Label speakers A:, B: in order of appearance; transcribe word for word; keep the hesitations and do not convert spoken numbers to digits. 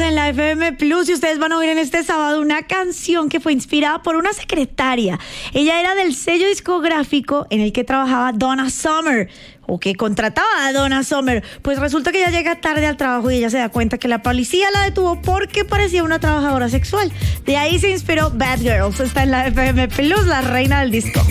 A: en la F M Plus y ustedes van a oír en este sábado una canción que fue inspirada por una secretaria. Ella era del sello discográfico en el que trabajaba Donna Summer, o que contrataba a Donna Summer. Pues resulta que ella llega tarde al trabajo y ella se da cuenta que la policía la detuvo porque parecía una trabajadora sexual. De ahí se inspiró Bad Girls. Está en la F M Plus, la reina del disco.